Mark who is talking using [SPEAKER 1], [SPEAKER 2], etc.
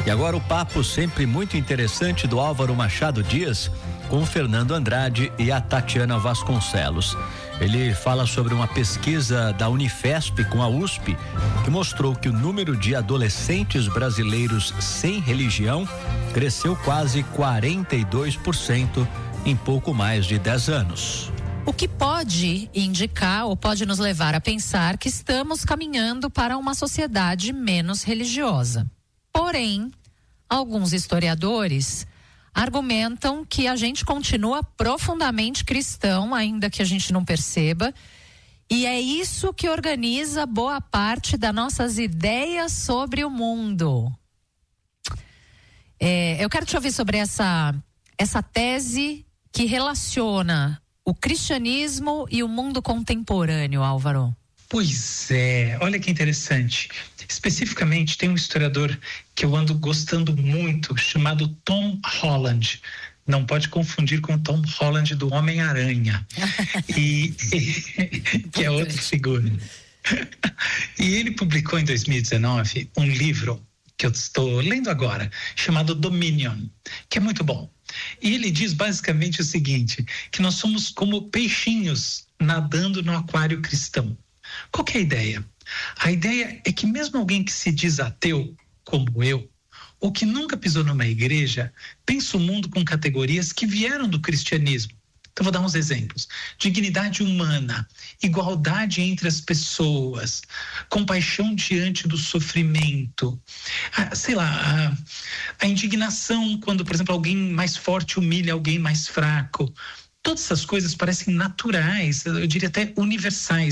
[SPEAKER 1] E agora o papo sempre muito interessante do Álvaro Machado Dias com o Fernando Andrade e a Tatiana Vasconcelos. Ele fala sobre uma pesquisa da Unifesp com a USP que mostrou que o número de adolescentes brasileiros sem religião cresceu quase 42% em pouco mais de 10 anos.
[SPEAKER 2] O que pode indicar ou pode nos levar a pensar que estamos caminhando para uma sociedade menos religiosa. Porém, alguns historiadores argumentam que a gente continua profundamente cristão, ainda que a gente não perceba, e é isso que organiza boa parte das nossas ideias sobre o mundo. Eu quero te ouvir sobre essa tese que relaciona o cristianismo e o mundo contemporâneo, Álvaro.
[SPEAKER 3] Pois é, olha que interessante. Especificamente, tem um historiador que eu ando gostando muito, chamado Tom Holland. Não pode confundir com o Tom Holland do Homem-Aranha, que é outra figura. E ele publicou em 2019 um livro que eu estou lendo agora, chamado Dominion, que é muito bom. E ele diz basicamente o seguinte, que nós somos como peixinhos nadando no aquário cristão. Qual que é a ideia? A ideia é que mesmo alguém que se diz ateu, como eu, ou que nunca pisou numa igreja, pensa o mundo com categorias que vieram do cristianismo. Então vou dar uns exemplos. Dignidade humana, igualdade entre as pessoas, compaixão diante do sofrimento, a indignação quando, por exemplo, alguém mais forte humilha alguém mais fraco. Todas essas coisas parecem naturais, eu diria até universais.